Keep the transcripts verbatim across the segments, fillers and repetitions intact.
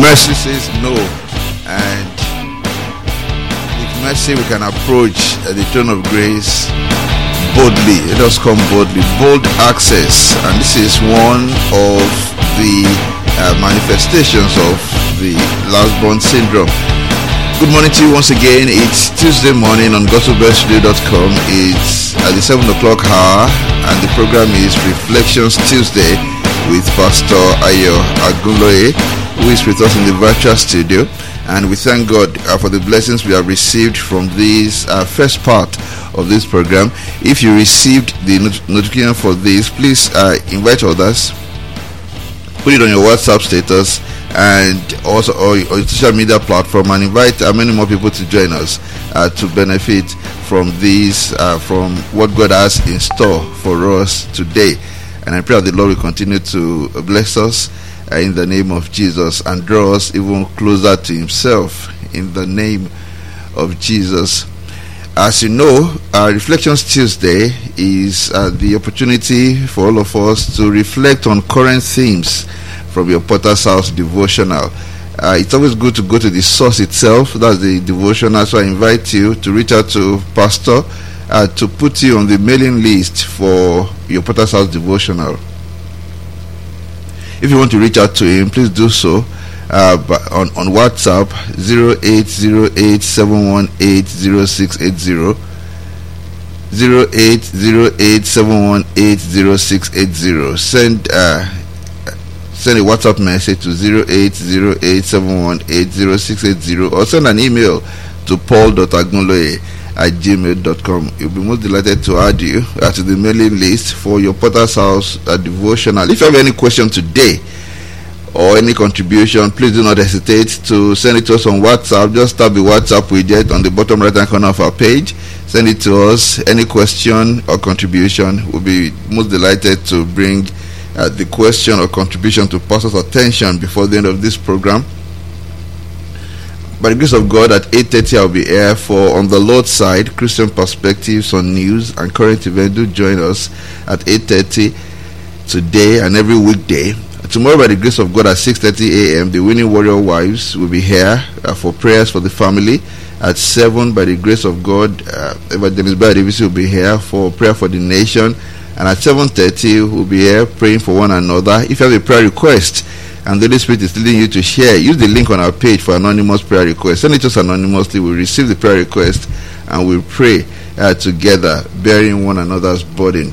Mercy says no, and with mercy we can approach the throne of grace boldly. Let us come boldly, bold access, and this is one of the uh, manifestations of the last born syndrome. Good morning to you once again. It's Tuesday morning on gospel best radio dot com. It's at the seven o'clock hour, and the program is Reflections Tuesday with Pastor Ayo Agunloye, who is with us in the virtual studio. And we thank God uh, for the blessings we have received from this uh, first part of this program. If you received the not- notification for this, please uh, invite others, put it on your WhatsApp status and also or, or your social media platform, and invite uh, many more people to join us uh, to benefit from this, uh, from what God has in store for us today. And I pray that the Lord will continue to bless us uh, in the name of Jesus and draw us even closer to Himself in the name of Jesus. As you know, uh, Reflections Tuesday is uh, the opportunity for all of us to reflect on current themes from your Potter's House devotional. Uh, it's always good to go to the source itself, that's the devotional, so I invite you to reach out to Pastor uh, to put you on the mailing list for your Potter's House devotional. If you want to reach out to him, please do so uh, on, on WhatsApp zero eight zero eight seven one eight zero six eight zero, zero eight zero eight seven one eight zero six eight zero. Send uh, send a WhatsApp message to zero eight zero eight seven one eight zero six eight zero, or send an email to paul dot agunloye at gmail dot com. You'll be most delighted to add you uh, to the mailing list for your Potter's House uh, devotional. If you have any question today or any contribution, please do not hesitate to send it to us on WhatsApp. Just tap the WhatsApp widget on the bottom right hand corner of our page. Send it to us. Any question or contribution, we'll be most delighted to bring uh, the question or contribution to pastor's attention before the end of this program. By the grace of God, at eight thirty I'll be here for On the Lord's Side, Christian Perspectives on News and Current Events. Do join us at eight thirty today and every weekday. Tomorrow, by the grace of God, at six thirty a.m., the Winning Warrior Wives will be here uh, for prayers for the family. At seven, by the grace of God, uh, Evangelist Barry Davis will be here for prayer for the nation. And at seven thirty, we'll be here praying for one another. If you have a prayer request and the Holy Spirit is leading you to share, use the link on our page for anonymous prayer request. Send it to us anonymously. We'll receive the prayer request and we'll pray uh, together, bearing one another's burden.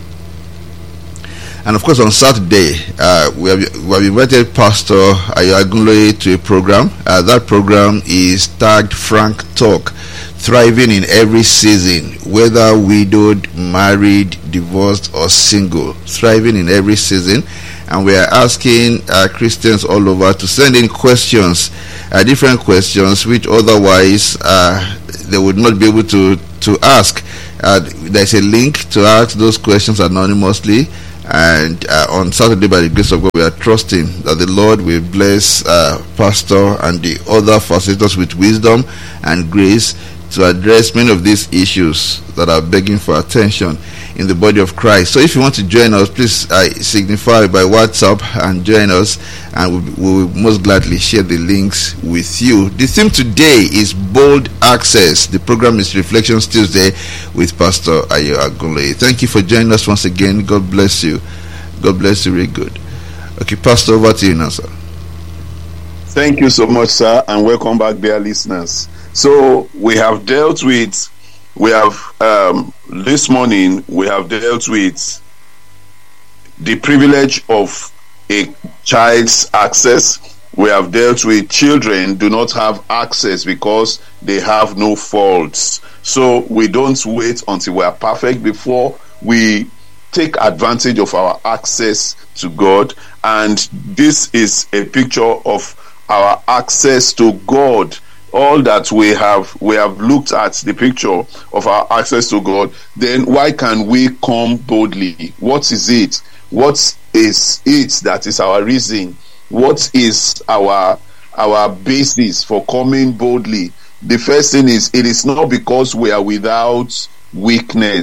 And of course, on Saturday, uh, we, have, we have invited Pastor Ayo Agunloye to a program. Uh, that program is tagged Frank Talk, Thriving in Every Season, whether widowed, married, divorced, or single. Thriving in every season. And we are asking uh, Christians all over to send in questions, uh, different questions, which otherwise uh, they would not be able to, to ask. Uh, there's a link to ask those questions anonymously. And uh, on Saturday, by the grace of God, we are trusting that the Lord will bless uh, Pastor and the other facilitators with wisdom and grace to address many of these issues that are begging for attention in the body of Christ. So if you want to join us, please uh, signify by WhatsApp and join us, and we will most gladly share the links with you. The theme today is Bold Access. The program is Reflections Tuesday with Pastor Ayo Agunloye. Thank you for joining us once again. God bless you. God bless you. Very good. Okay, Pastor, over to you now, sir. Thank you so much, sir, and welcome back, dear listeners. So we have dealt with, we have, um, this morning, we have dealt with the privilege of a child's access. We have dealt with children do not have access because they have no faults. So we don't wait until we are perfect before we take advantage of our access to God. And this is a picture of our access to God. All that we have, we have looked at the picture of our access to God. Then why can we come boldly? What is it? What is it that is our reason? What is our our basis for coming boldly? The first thing is, it is not because we are without weakness.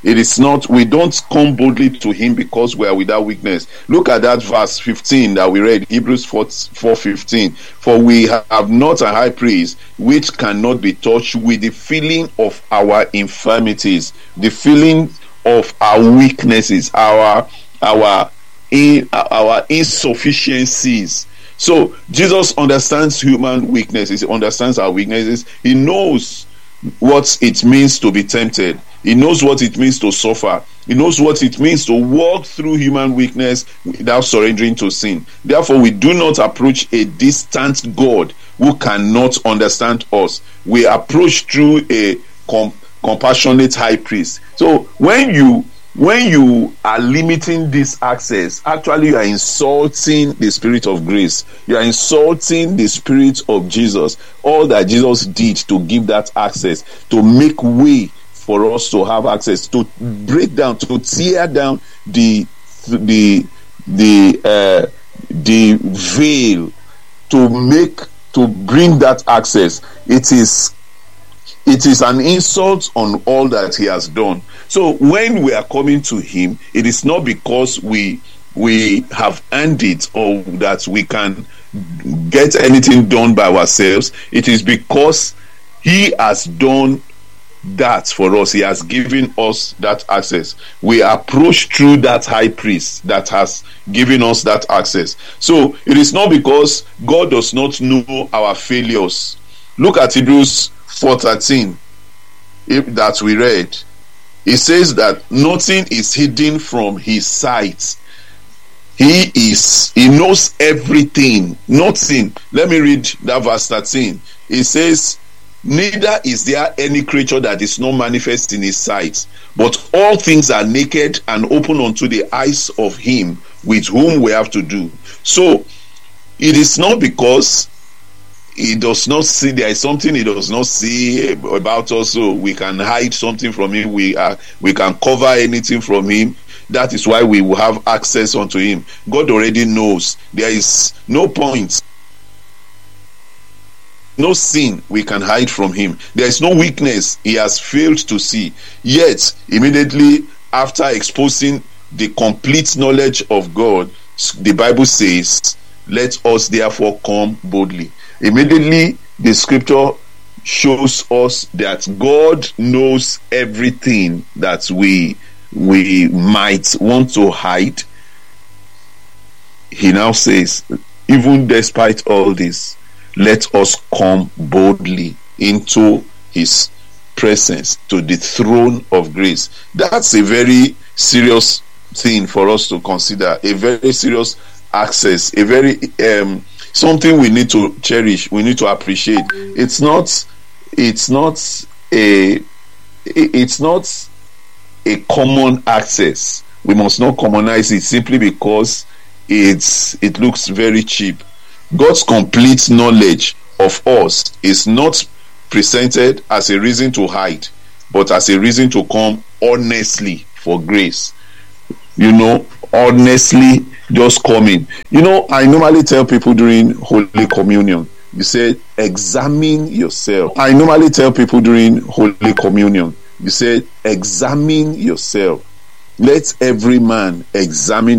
It is not, we don't come boldly to him because we are without weakness. Look at that verse fifteen that we read, Hebrews four fifteen. For we have not a high priest which cannot be touched with the feeling of our infirmities, the feeling of our weaknesses, our our in our insufficiencies. So Jesus understands human weaknesses, he understands our weaknesses, he knows what it means to be tempted. He knows what it means to suffer. He knows what it means to walk through human weakness without surrendering to sin. Therefore, we do not approach a distant God who cannot understand us. We approach through a com- compassionate high priest. So when you when you are limiting this access, actually you are insulting the Spirit of grace. You are insulting the Spirit of Jesus. All that Jesus did to give that access, to make way for us to have access, to break down, to tear down the the the uh, the veil, to make, to bring that access. It is it is an insult on all that he has done. So when we are coming to him, it is not because we we have earned it or that we can get anything done by ourselves. It is because he has done that for us. He has given us that access. We approach through that high priest that has given us that access. So it is not because God does not know our failures. Look at Hebrews four thirteen that we read. It says that nothing is hidden from his sight. He is, he knows everything. Nothing. Let me read that verse thirteen. It says, neither is there any creature that is not manifest in his sight, but all things are naked and open unto the eyes of him with whom we have to do. So it is not because he does not see, there is something he does not see about us, so we can hide something from him, we are we can cover anything from him. That is why we will have access unto him. God already knows. There is no point, no sin we can hide from him. There is no weakness he has failed to see. Yet, immediately after exposing the complete knowledge of God, the Bible says, let us therefore come boldly. Immediately, the scripture shows us that God knows everything that we we might want to hide. He now says, even despite all this, let us come boldly into his presence, to the throne of grace. That's a very serious thing for us to consider, a very serious access, a very um, something we need to cherish, we need to appreciate. It's not it's not a it's not a common access. We must not commonize it simply because it's it looks very cheap. God's complete knowledge of us is not presented as a reason to hide, but as a reason to come honestly for grace. You know, honestly just coming. You know, I normally tell people during Holy Communion, you say, examine yourself. I normally tell people during Holy Communion, you say, examine yourself. Let every man examine